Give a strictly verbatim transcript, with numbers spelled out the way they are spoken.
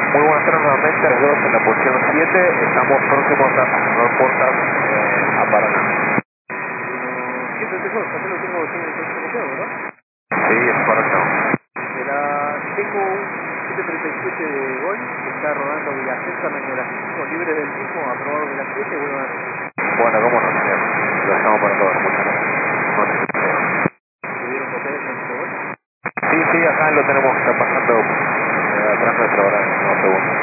Muy buenas tardes nuevamente, los dos en la posición siete, estamos próximos a cerrar puertas eh, a Paraná. siete tres dos, también lo tengo, tengo, tengo copiado, ¿verdad? Sí, es Paraná. Era, tengo un siete treinta y siete de Gol que está rodando Villa César, año de las cinco, libre del mismo, aprobado de las siete, vuelvo a dar. Bueno, cómo no, señor. Lo estamos para todos, muchas gracias. No se preocupe. ¿Le dieron copiar el de Gol? Sí, sí, acá lo tenemos, está pasando eh, atrás nuestra hora, en unos segundos.